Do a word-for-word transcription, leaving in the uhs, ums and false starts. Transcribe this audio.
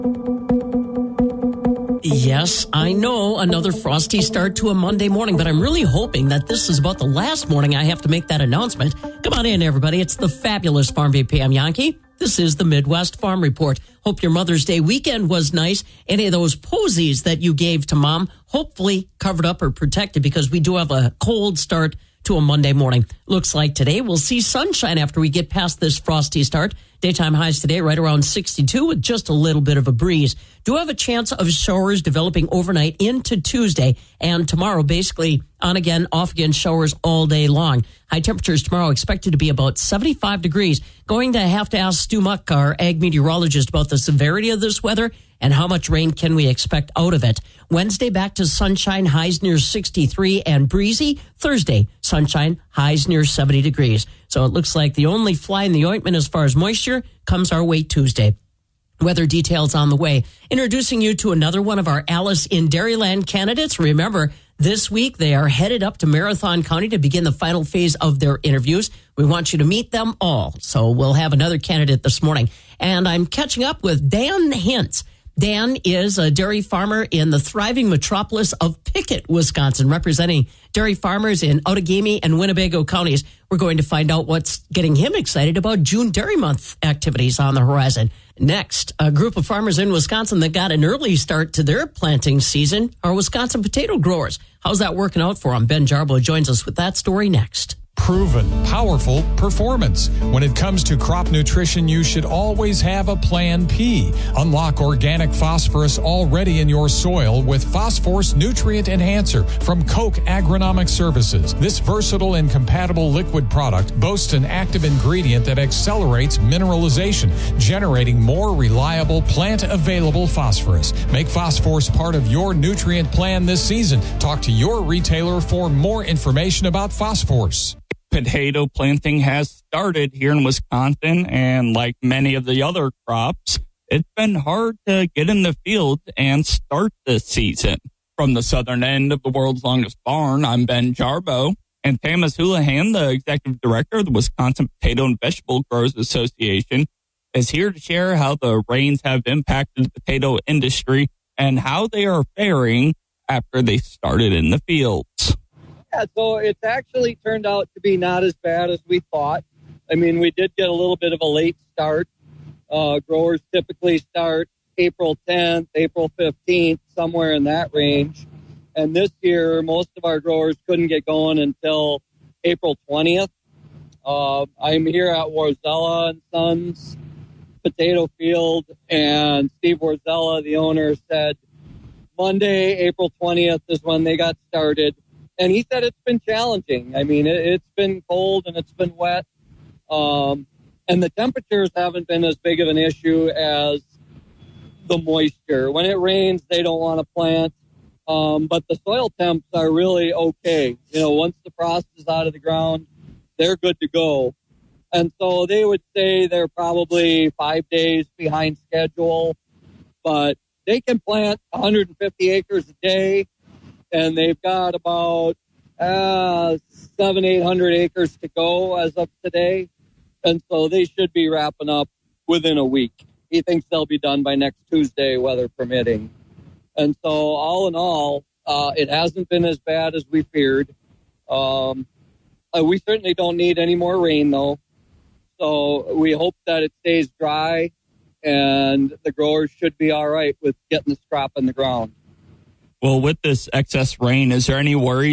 Yes, I know, another frosty start to a Monday morning, but I'm really hoping that this is about the last morning I have to make that announcement. Come on in, everybody. It's the fabulous Farm V P. I'm Yankee. This is the Midwest Farm Report. Hope your Mother's Day weekend was nice. Any of those posies that you gave to Mom, hopefully covered up or protected, because we do have a cold start to a Monday morning. Looks like today we'll see sunshine after we get past this frosty start. Daytime highs today right around sixty-two with just a little bit of a breeze. Do have a chance of showers developing overnight into Tuesday, and tomorrow basically on again, off again showers all day long. High temperatures tomorrow expected to be about seventy-five degrees. Going to have to ask Stu Muck, our ag meteorologist, about the severity of this weather and how much rain can we expect out of it. Wednesday, back to sunshine, highs near sixty-three and breezy. Thursday, sunshine, highs near seventy degrees. So it looks like the only fly in the ointment as far as moisture comes our way Tuesday. Weather details on the way. Introducing you to another one of our Alice in Dairyland candidates. Remember, this week they are headed up to Marathon County to begin the final phase of their interviews. We want you to meet them all. So we'll have another candidate this morning. And I'm catching up with Dan Hintz. Dan is a dairy farmer in the thriving metropolis of Pickett, Wisconsin, representing dairy farmers in Outagamie and Winnebago counties. We're going to find out what's getting him excited about June Dairy Month activities on the horizon. Next, a group of farmers in Wisconsin that got an early start to their planting season are Wisconsin potato growers. How's that working out for them? Ben Jarbo joins us with that story next. Proven, powerful performance. When it comes to crop nutrition, you should always have a plan P. Unlock organic phosphorus already in your soil with Phosphorus Nutrient Enhancer from Koch Agronomic Services. This versatile and compatible liquid product boasts an active ingredient that accelerates mineralization, generating more reliable plant-available phosphorus. Make phosphorus part of your nutrient plan this season. Talk to your retailer for more information about phosphorus. Potato planting has started here in Wisconsin, and like many of the other crops, it's been hard to get in the field and start this season. From the southern end of the world's longest barn, I'm Ben Jarbo, and Thomas Houlihan, the executive director of the Wisconsin Potato and Vegetable Growers Association, is here to share how the rains have impacted the potato industry and how they are faring after they started in the fields. Yeah, so it's actually turned out to be not as bad as we thought. I mean, we did get a little bit of a late start. Uh, growers typically start April tenth, April fifteenth, somewhere in that range. And this year, most of our growers couldn't get going until April twentieth. Uh, I'm here at Warzella and Sons potato field, and Steve Warzella, the owner, said Monday, April twentieth is when they got started. And he said it's been challenging. I mean, it, it's been cold and it's been wet. Um, and the temperatures haven't been as big of an issue as the moisture. When it rains, they don't want to plant. Um, but the soil temps are really okay. You know, once the frost is out of the ground, they're good to go. And so they would say they're probably five days behind schedule. But they can plant one hundred fifty acres a day. And they've got about uh, seven, eight hundred acres to go as of today, and so they should be wrapping up within a week. He thinks they'll be done by next Tuesday, weather permitting. And so, all in all, uh, it hasn't been as bad as we feared. Um, uh, we certainly don't need any more rain, though. So we hope that it stays dry, and the growers should be all right with getting this crop in the ground. Well, with this excess rain, is there any worries